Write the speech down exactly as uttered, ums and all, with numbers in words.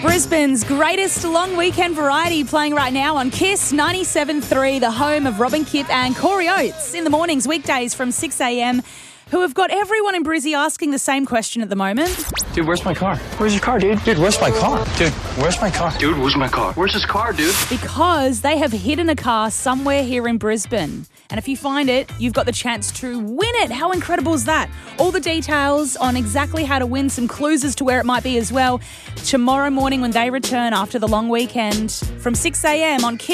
Brisbane's greatest long weekend variety playing right now on Kiss ninety-seven point three, the home of Robin Kipp and Corey Oates in the mornings, weekdays from six a.m, who have got everyone in Brizzy asking the same question at the moment. Dude, where's my car? Where's your car, dude? Dude, where's my car? Dude, where's my car? Dude, where's my car? Where's his car, dude? Because they have hidden a car somewhere here in Brisbane. And if you find it, you've got the chance to win it. How incredible is that? All the details on exactly how to win, some clues as to where it might be as well, tomorrow morning when they return after the long weekend from six a.m. on Kiss.